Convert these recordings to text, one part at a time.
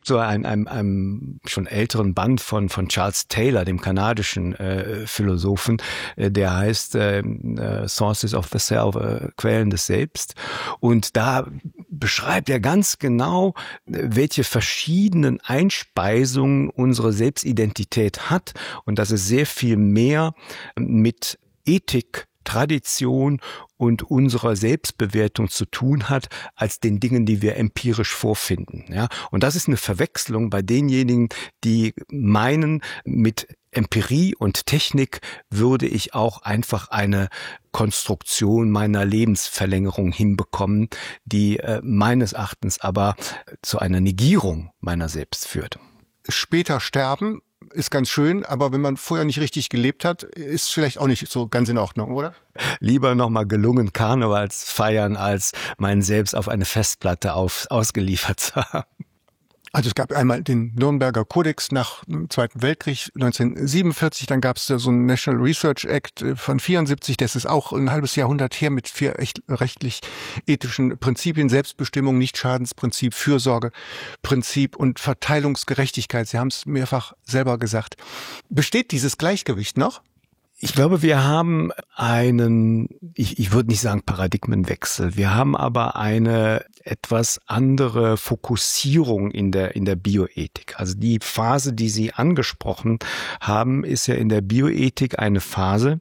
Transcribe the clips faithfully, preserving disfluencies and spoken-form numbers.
gibt so einen, einen, einen schon älteren Band von, von Charles Taylor, dem kanadischen äh, Philosophen, äh, der heißt äh, Sources of the Self, äh, Quellen des Selbst. Und da beschreibt er ganz genau, welche verschiedenen Einspeisungen unsere Selbstidentität hat und dass es sehr viel mehr mit Ethik, Tradition und unserer Selbstbewertung zu tun hat, als den Dingen, die wir empirisch vorfinden. Ja? Und das ist eine Verwechslung bei denjenigen, die meinen, mit Empirie und Technik würde ich auch einfach eine Konstruktion meiner Lebensverlängerung hinbekommen, die äh, meines Erachtens aber zu einer Negierung meiner selbst führt. Später sterben ist ganz schön, aber wenn man vorher nicht richtig gelebt hat, ist vielleicht auch nicht so ganz in Ordnung, oder? Lieber nochmal gelungen Karnevals feiern, als meinen Selbst auf eine Festplatte auf, ausgeliefert zu haben. Also es gab einmal den Nürnberger Kodex nach dem Zweiten Weltkrieg neunzehnhundertsiebenundvierzig, dann gab es da so einen National Research Act von vierundsiebzig, das ist auch ein halbes Jahrhundert her mit vier rechtlich-ethischen Prinzipien: Selbstbestimmung, Nichtschadensprinzip, Fürsorgeprinzip und Verteilungsgerechtigkeit. Sie haben es mehrfach selber gesagt. Besteht dieses Gleichgewicht noch? Ich glaube, wir haben einen, ich, ich würde nicht sagen Paradigmenwechsel, wir haben aber eine etwas andere Fokussierung in der, in der Bioethik. Also die Phase, die Sie angesprochen haben, ist ja in der Bioethik eine Phase,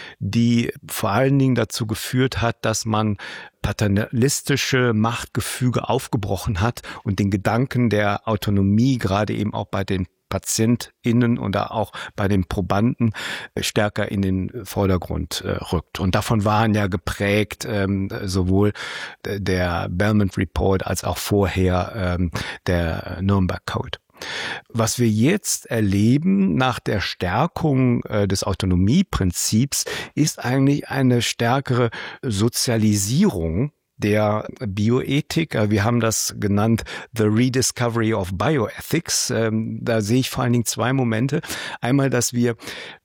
die vor allen Dingen dazu geführt hat, dass man paternalistische Machtgefüge aufgebrochen hat und den Gedanken der Autonomie gerade eben auch bei den PatientInnen oder auch bei den Probanden stärker in den Vordergrund äh, rückt. Und davon waren ja geprägt ähm, sowohl der Belmont Report als auch vorher ähm, der Nürnberg Code. Was wir jetzt erleben nach der Stärkung äh, des Autonomieprinzips ist eigentlich eine stärkere Sozialisierung der Bioethik. Wir haben das genannt The Rediscovery of Bioethics. Da sehe ich vor allen Dingen zwei Momente. Einmal, dass wir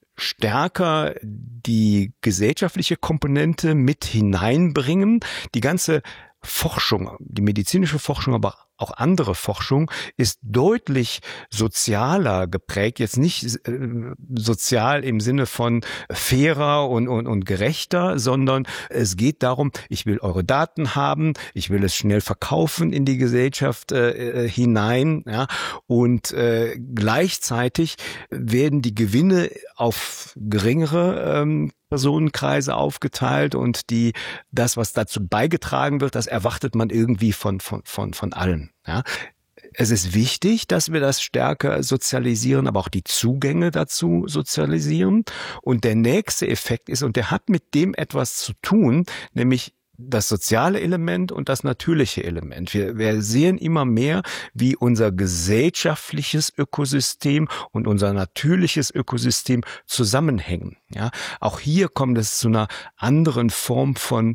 stärker die gesellschaftliche Komponente mit hineinbringen. Die ganze Forschung, die medizinische Forschung, aber auch andere Forschung ist deutlich sozialer geprägt, jetzt nicht äh, sozial im Sinne von fairer und, und, und gerechter, sondern es geht darum, ich will eure Daten haben, ich will es schnell verkaufen in die Gesellschaft äh, hinein, ja, und äh, gleichzeitig werden die Gewinne auf geringere ähm, Personenkreise aufgeteilt und die, das, was dazu beigetragen wird, das erwartet man irgendwie von, von, von, von allen. Ja. Es ist wichtig, dass wir das stärker sozialisieren, aber auch die Zugänge dazu sozialisieren. Und der nächste Effekt ist, und der hat mit dem etwas zu tun, nämlich das soziale Element und das natürliche Element. Wir, wir sehen immer mehr, wie unser gesellschaftliches Ökosystem und unser natürliches Ökosystem zusammenhängen. Ja, auch hier kommt es zu einer anderen Form von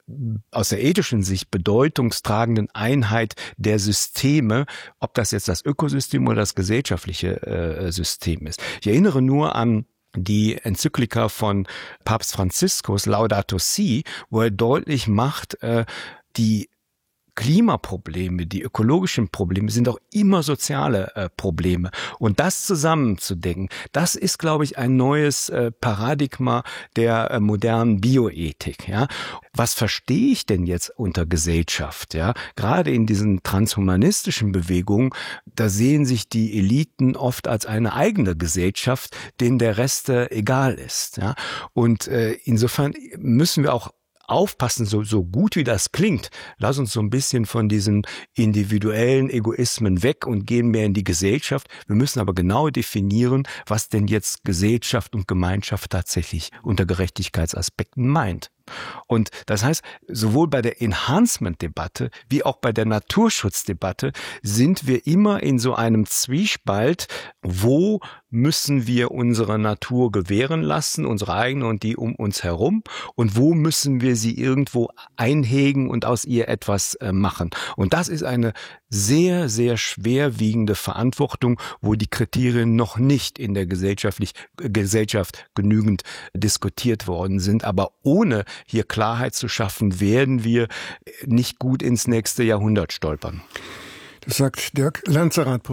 aus der ethischen Sicht bedeutungstragenden Einheit der Systeme, ob das jetzt das Ökosystem oder das gesellschaftliche äh, System ist. Ich erinnere nur an die Enzyklika von Papst Franziskus, Laudato Si, wo er deutlich macht, äh, die Klimaprobleme, die ökologischen Probleme sind auch immer soziale äh, Probleme. Und das zusammenzudenken, das ist, glaube ich, ein neues äh, Paradigma der äh, modernen Bioethik. Ja? Was verstehe ich denn jetzt unter Gesellschaft? Ja? Gerade in diesen transhumanistischen Bewegungen, da sehen sich die Eliten oft als eine eigene Gesellschaft, denen der Rest äh, egal ist. Ja? Und äh, insofern müssen wir auch aufpassen, so, so gut wie das klingt, lass uns so ein bisschen von diesen individuellen Egoismen weg und gehen mehr in die Gesellschaft. Wir müssen aber genau definieren, was denn jetzt Gesellschaft und Gemeinschaft tatsächlich unter Gerechtigkeitsaspekten meint. Und das heißt, sowohl bei der Enhancement-Debatte wie auch bei der Naturschutzdebatte sind wir immer in so einem Zwiespalt, wo müssen wir unsere Natur gewähren lassen, unsere eigene und die um uns herum, und wo müssen wir sie irgendwo einhegen und aus ihr etwas äh, machen. Und das ist eine sehr, sehr schwerwiegende Verantwortung, wo die Kriterien noch nicht in der gesellschaftlich, Gesellschaft genügend diskutiert worden sind. Aber ohne hier Klarheit zu schaffen, werden wir nicht gut ins nächste Jahrhundert stolpern. Das sagt Dirk Lanzerath.